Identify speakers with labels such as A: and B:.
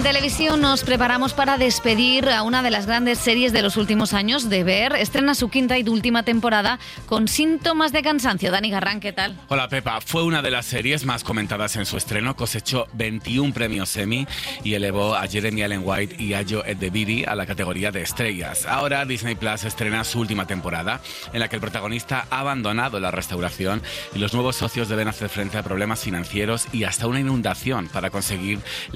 A: En televisión nos preparamos para despedir a una de las grandes series de los últimos años, de ver. Estrena su quinta y última temporada con síntomas de cansancio. Dani Garrán, ¿qué tal?
B: Hola Pepa, fue una de las series más comentadas en su estreno, cosechó 21 premios Emmy y elevó a Jeremy Allen White y Ayo Edebiri a la categoría de estrellas. Ahora Disney Plus estrena su última temporada, en la que el protagonista ha abandonado la restauración y los nuevos socios deben hacer frente a problemas financieros y hasta una inundación para conseguir